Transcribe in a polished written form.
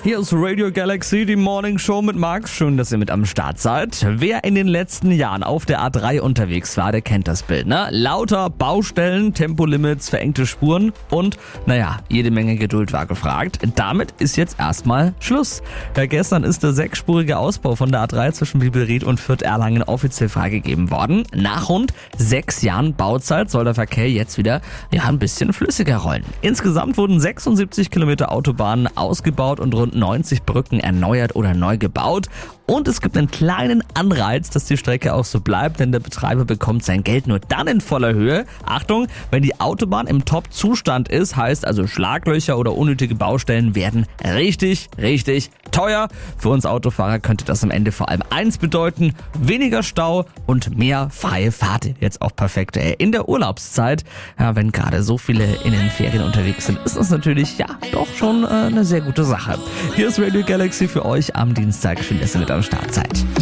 Hier ist Radio Galaxy, die Morning Show mit Max. Schön, dass ihr mit am Start seid. Wer in den letzten Jahren auf der A3 unterwegs war, der kennt das Bild, ne? Lauter Baustellen, Tempolimits, verengte Spuren und, jede Menge Geduld war gefragt. Damit ist jetzt erstmal Schluss. Ja, gestern ist der 6-spurige Ausbau von der A3 zwischen Bielefeld und Fürth-Erlangen offiziell freigegeben worden. Nach rund 6 Jahren Bauzeit soll der Verkehr jetzt wieder ein bisschen flüssiger rollen. Insgesamt wurden 76 Kilometer Autobahnen ausgebaut und rund 90 Brücken erneuert oder neu gebaut. Und es gibt einen kleinen Anreiz, dass die Strecke auch so bleibt, denn der Betreiber bekommt sein Geld nur dann in voller Höhe. Achtung, wenn die Autobahn im Top-Zustand ist, heißt also Schlaglöcher oder unnötige Baustellen werden richtig teuer. Für uns Autofahrer könnte das am Ende vor allem eins bedeuten: weniger Stau und mehr freie Fahrt. Jetzt auch perfekt in der Urlaubszeit. Ja, wenn gerade so viele in den Ferien unterwegs sind, ist das natürlich doch schon eine sehr gute Sache. Hier ist Radio Galaxy für euch am Dienstag. Schön, dass ihr mit am Start seid.